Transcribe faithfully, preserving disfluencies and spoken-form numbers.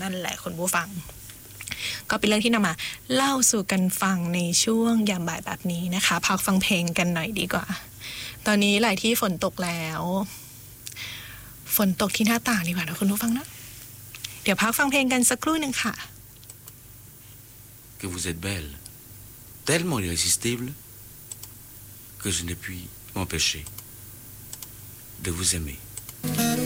นั่นแหละคุณผู้ฟังก็เป็นเรื่องที่นำมาเล่าสู่กันฟังในช่วงยามบ่ายแบบนี้นะคะพักฟังเพลงกันหน่อยดีกว่าตอนนี้หลายที่ฝนตกแล้วฝนตกที่หน้าต่างดีกว่านะคุณผู้ฟังนะเดี๋ยวพักฟังเพลงกันสักครู่นึงค่ะ Que vous êtes belle, tellement irrésistible que je ne puis m'empêcher de vous aimer.